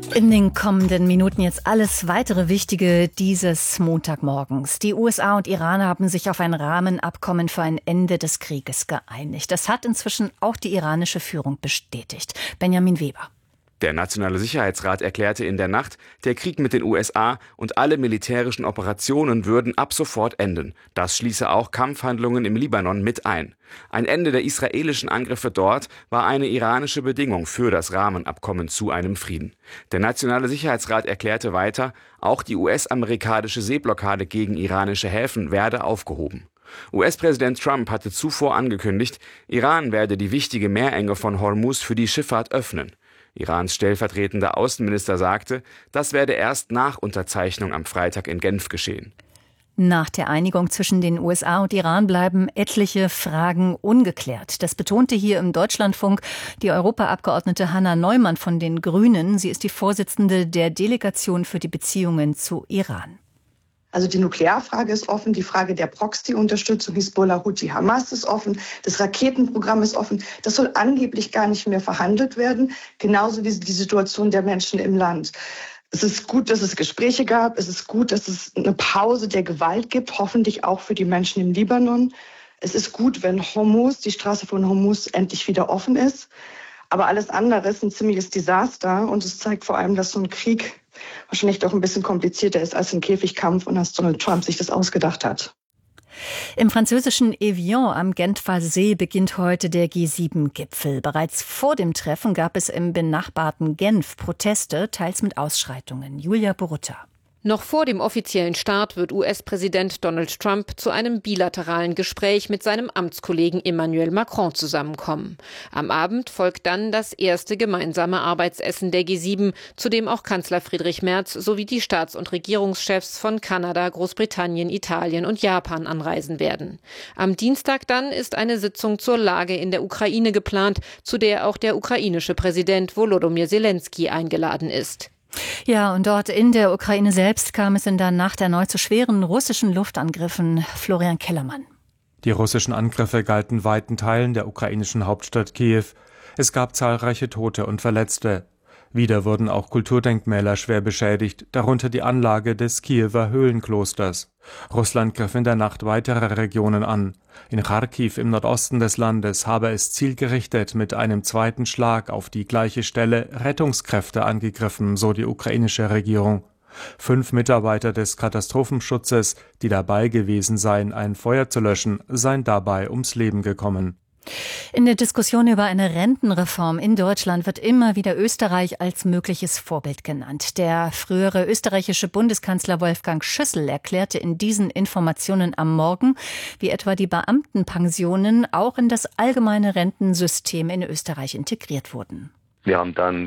In den kommenden Minuten jetzt alles weitere Wichtige dieses Montagmorgens. Die USA und Iran haben sich auf ein Rahmenabkommen für ein Ende des Krieges geeinigt. Das hat inzwischen auch die iranische Führung bestätigt. Benjamin Weber. Der Nationale Sicherheitsrat erklärte in der Nacht, der Krieg mit den USA und alle militärischen Operationen würden ab sofort enden. Das schließe auch Kampfhandlungen im Libanon mit ein. Ein Ende der israelischen Angriffe dort war eine iranische Bedingung für das Rahmenabkommen zu einem Frieden. Der Nationale Sicherheitsrat erklärte weiter, auch die US-amerikanische Seeblockade gegen iranische Häfen werde aufgehoben. US-Präsident Trump hatte zuvor angekündigt, Iran werde die wichtige Meerenge von Hormuz für die Schifffahrt öffnen. Irans stellvertretender Außenminister sagte, das werde erst nach Unterzeichnung am Freitag in Genf geschehen. Nach der Einigung zwischen den USA und Iran bleiben etliche Fragen ungeklärt. Das betonte hier im Deutschlandfunk die Europaabgeordnete Hanna Neumann von den Grünen. Sie ist die Vorsitzende der Delegation für die Beziehungen zu Iran. Also die Nuklearfrage ist offen, die Frage der Proxy-Unterstützung Hisbollah, Houthi, Hamas ist offen, das Raketenprogramm ist offen. Das soll angeblich gar nicht mehr verhandelt werden, genauso wie die Situation der Menschen im Land. Es ist gut, dass es Gespräche gab, es ist gut, dass es eine Pause der Gewalt gibt, hoffentlich auch für die Menschen im Libanon. Es ist gut, wenn die Straße von Hormuz endlich wieder offen ist. Aber alles andere ist ein ziemliches Desaster und es zeigt vor allem, dass so ein Krieg wahrscheinlich doch ein bisschen komplizierter ist als ein Käfigkampf und dass Donald Trump sich das ausgedacht hat. Im französischen Evian am Genfer See beginnt heute der G7-Gipfel. Bereits vor dem Treffen gab es im benachbarten Genf Proteste, teils mit Ausschreitungen. Julia Borutta. Noch vor dem offiziellen Start wird US-Präsident Donald Trump zu einem bilateralen Gespräch mit seinem Amtskollegen Emmanuel Macron zusammenkommen. Am Abend folgt dann das erste gemeinsame Arbeitsessen der G7, zu dem auch Kanzler Friedrich Merz sowie die Staats- und Regierungschefs von Kanada, Großbritannien, Italien und Japan anreisen werden. Am Dienstag dann ist eine Sitzung zur Lage in der Ukraine geplant, zu der auch der ukrainische Präsident Volodymyr Zelensky eingeladen ist. Ja, und dort in der Ukraine selbst kam es in der Nacht erneut zu schweren russischen Luftangriffen. Florian Kellermann. Die russischen Angriffe galten weiten Teilen der ukrainischen Hauptstadt Kiew. Es gab zahlreiche Tote und Verletzte. Wieder wurden auch Kulturdenkmäler schwer beschädigt, darunter die Anlage des Kiewer Höhlenklosters. Russland griff in der Nacht weitere Regionen an. In Charkiw im Nordosten des Landes habe es zielgerichtet mit einem zweiten Schlag auf die gleiche Stelle Rettungskräfte angegriffen, so die ukrainische Regierung. 5 Mitarbeiter des Katastrophenschutzes, die dabei gewesen seien, ein Feuer zu löschen, seien dabei ums Leben gekommen. In der Diskussion über eine Rentenreform in Deutschland wird immer wieder Österreich als mögliches Vorbild genannt. Der frühere österreichische Bundeskanzler Wolfgang Schüssel erklärte in diesen Informationen am Morgen, wie etwa die Beamtenpensionen auch in das allgemeine Rentensystem in Österreich integriert wurden. Wir haben dann